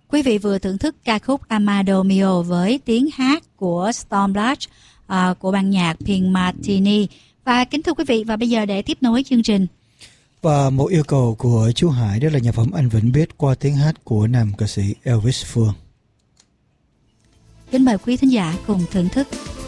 Quý vị vừa thưởng thức ca khúc Amado Mio với tiếng hát của Storm Blush của ban nhạc Pink Martini. Và kính thưa quý vị, và bây giờ để tiếp nối chương trình. Và một yêu cầu của chú Hải đó là nhạc phẩm Anh Vẫn Biết qua tiếng hát của nam ca sĩ Elvis Phương. Kính mời quý thính giả cùng thưởng thức.